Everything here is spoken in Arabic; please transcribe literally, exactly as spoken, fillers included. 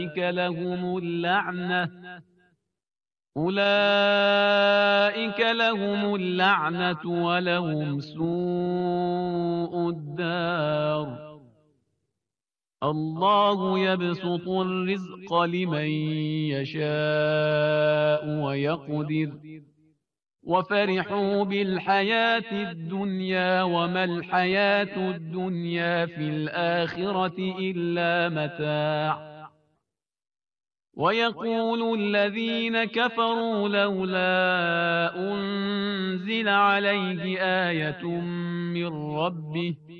لهم اللعنة أولئك لهم اللعنة ولهم سوء الدار. الله يبسط الرزق لمن يشاء ويقدر وفرحوا بالحياة الدنيا وما الحياة الدنيا في الآخرة إلا متاع. ويقول الذين كفروا لولا أنزل عليه آية من ربه